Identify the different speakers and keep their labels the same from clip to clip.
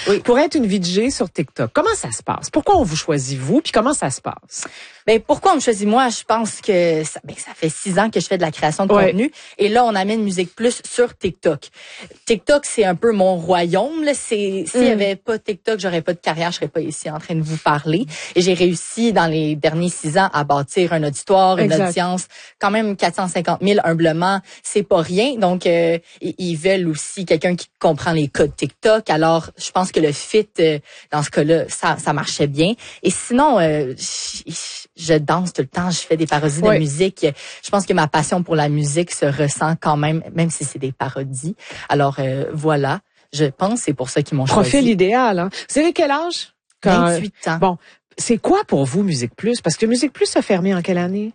Speaker 1: pour être une VJ sur TikTok. Comment ça se passe? Pourquoi on vous choisit, vous? Puis comment ça se passe?
Speaker 2: Ben, pourquoi on me choisit moi? Je pense que ça fait 6 ans que je fais de la création de contenu. Et là, on amène Musique Plus sur TikTok. TikTok, c'est un peu mon royaume, là. S'il y avait pas TikTok, j'aurais pas de carrière, je serais pas ici en train de vous parler. Et j'ai réussi dans les derniers 6 ans à bâtir un auditoire, une audience, quand même 450 000 humblement. C'est pas rien. Donc, ils veulent aussi quelqu'un qui comprend les codes TikTok. Alors, je pense que le fit, dans ce cas-là, ça marchait bien. Et sinon, je danse tout le temps, je fais des parodies de musique. Je pense que ma passion pour la musique se ressent quand même si c'est des parodies. Alors voilà, je pense que c'est pour ça qu'ils m'ont choisi.
Speaker 1: Profil idéal, hein. Vous avez quel âge?
Speaker 2: 28 ans.
Speaker 1: Bon, c'est quoi pour vous Musique Plus? Parce que Musique Plus a fermé en quelle année?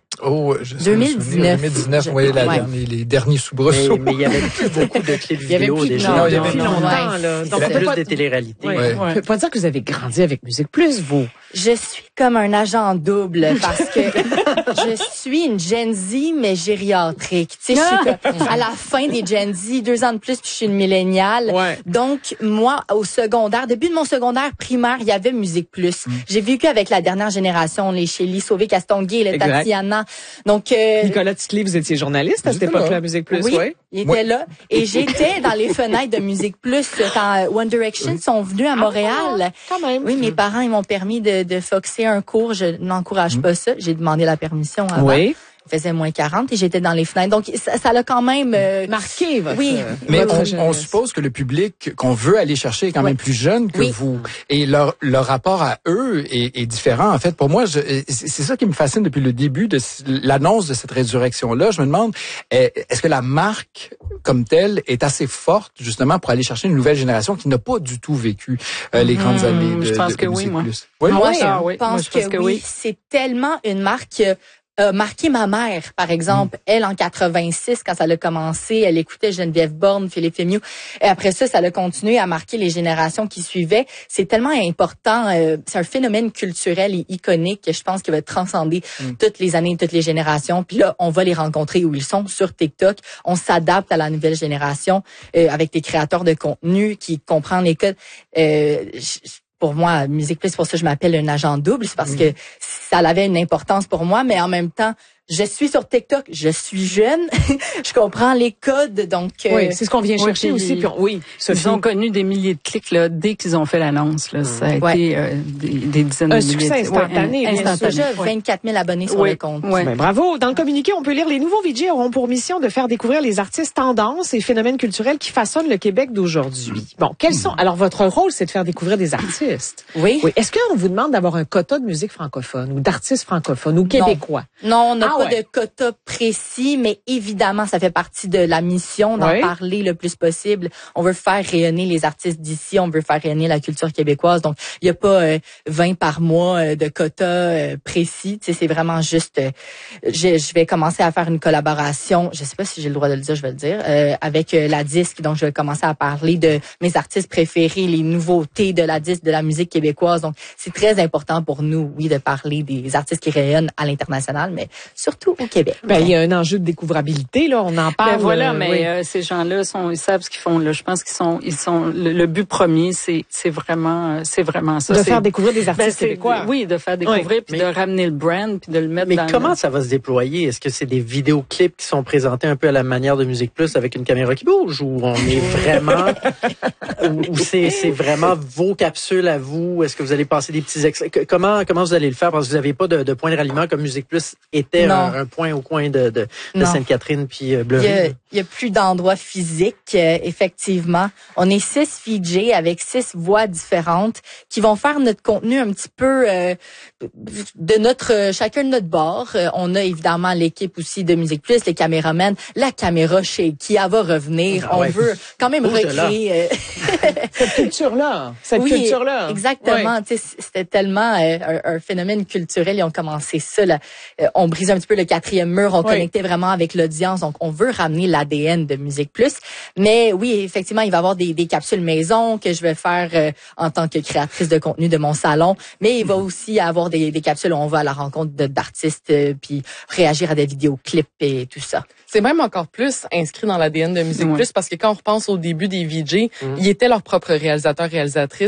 Speaker 2: 2019.
Speaker 3: Oui, les derniers soubresauts.
Speaker 4: Mais il y avait plus beaucoup de clips vidéo déjà.
Speaker 1: Il y avait plus longtemps, là.
Speaker 4: Donc, plus des téléréalités.
Speaker 1: On peut pas dire que vous avez grandi avec Musique Plus, vous.
Speaker 2: Je suis comme un agent double parce que je suis une Gen Z, mais gériatrique. Tu sais, je suis à la fin des Gen Z, 2 ans de plus, puis je suis une milléniale. Donc, moi, au secondaire, début de mon secondaire primaire, il y avait Musique Plus. J'ai vécu avec la dernière génération, les Shelly, Sauvé Castonguay, les Tatiana. Donc,
Speaker 1: Nicolas Titli, vous étiez journaliste à cette époque-là, Musique Plus,
Speaker 2: il était là. Et j'étais dans les fenêtres de Musique Plus quand One Direction sont venus à Montréal.
Speaker 1: Quand même.
Speaker 2: Oui, mes parents, ils m'ont permis de foxer un cours. Je n'encourage pas ça. J'ai demandé la permission avant.
Speaker 1: Oui.
Speaker 2: Il faisait moins 40 et j'étais dans les fenêtres. Donc, ça l'a quand même
Speaker 1: marqué votre
Speaker 3: Mais on suppose que le public qu'on veut aller chercher est quand même plus jeune que vous. Et leur rapport à eux est différent. En fait, pour moi, c'est ça qui me fascine depuis le début de l'annonce de cette résurrection-là. Je me demande, est-ce que la marque comme telle est assez forte justement pour aller chercher une nouvelle génération qui n'a pas du tout vécu les grandes années de
Speaker 5: je pense que oui, moi.
Speaker 2: Moi, je pense que oui. C'est tellement une marque marqué ma mère, par exemple. Elle, en 86, quand ça a commencé, elle écoutait Geneviève Borne, Philippe Fémieux. Et après ça a continué à marquer les générations qui suivaient. C'est tellement important. C'est un phénomène culturel et iconique que je pense qu'il va transcender toutes les années, toutes les générations. Puis là, on va les rencontrer où ils sont, sur TikTok. On s'adapte à la nouvelle génération avec des créateurs de contenu qui comprennent les codes. Pour moi, Musique Plus, pour ça je m'appelle un agent double, c'est parce que ça avait une importance pour moi, mais en même temps, je suis sur TikTok, je suis jeune, je comprends les codes, donc...
Speaker 1: c'est ce qu'on vient chercher aussi. Puis
Speaker 5: ils ont connu des milliers de clics là, dès qu'ils ont fait l'annonce. Là. Ça a été des dizaines de milliers.
Speaker 1: Un succès instantané.
Speaker 2: Déjà 24 000 abonnés sur le compte.
Speaker 1: Ben, bravo. Dans le communiqué, on peut lire: les nouveaux VJ auront pour mission de faire découvrir les artistes tendances et phénomènes culturels qui façonnent le Québec d'aujourd'hui. Bon, quels sont... Alors, votre rôle, c'est de faire découvrir des artistes.
Speaker 2: Oui.
Speaker 1: Est-ce qu'on vous demande d'avoir un quota de musique francophone ou d'artistes francophones ou québécois?
Speaker 2: Non, on n'a pas de quota précis, mais évidemment, ça fait partie de la mission d'en parler le plus possible. On veut faire rayonner les artistes d'ici, on veut faire rayonner la culture québécoise. Donc, il n'y a pas 20 par mois de quota précis. Tu sais, c'est vraiment juste... je vais commencer à faire une collaboration, je sais pas si j'ai le droit de le dire, je vais le dire, avec la disque. Donc, je vais commencer à parler de mes artistes préférés, les nouveautés de la disque, de la musique québécoise. Donc, c'est très important pour nous, oui, de parler des artistes qui rayonnent à l'international, mais surtout au Québec.
Speaker 1: Ben, il y a un enjeu de découvrabilité, là, on en parle.
Speaker 5: Ben voilà, mais ces gens-là ils savent ce qu'ils font, là. Je pense qu'ils sont, le but premier, c'est vraiment ça.
Speaker 1: De faire découvrir des artistes québécois.
Speaker 5: Oui, de faire découvrir, puis de ramener le brand, puis de le mettre dans...
Speaker 4: Mais comment ça va se déployer? Est-ce que c'est des vidéoclips qui sont présentés un peu à la manière de Musique Plus avec une caméra qui bouge, ou on est vraiment, ou c'est vraiment vos capsules à vous? Est-ce que vous allez passer des petits extraits? Comment vous allez le faire? Parce que vous n'avez pas de point de ralliement comme Musique Plus était un point au coin de Sainte-Catherine puis Bleury.
Speaker 2: Il y a plus d'endroits physiques, effectivement. On est 6 VJ avec 6 voix différentes qui vont faire notre contenu un petit peu de chacun de notre bord. On a évidemment l'équipe aussi de Musique Plus, les caméramans, la caméra chez qui elle va revenir. On veut quand même recréer
Speaker 1: cette culture-là.
Speaker 2: Exactement. C'était tellement un phénomène culturel. Ils ont commencé ça. Là. On brisait un petit peu le 4e mur. On connectait vraiment avec l'audience. Donc, on veut ramener l'ADN de Musique Plus. Mais oui, effectivement, il va y avoir des capsules maison que je vais faire en tant que créatrice de contenu de mon salon. Mais il va aussi avoir des capsules où on va à la rencontre d'artistes puis réagir à des vidéoclips et tout ça.
Speaker 6: C'est même encore plus inscrit dans l'ADN de Musique Plus parce que quand on repense au début des VJ, ils étaient leurs propres réalisateurs, réalisatrices.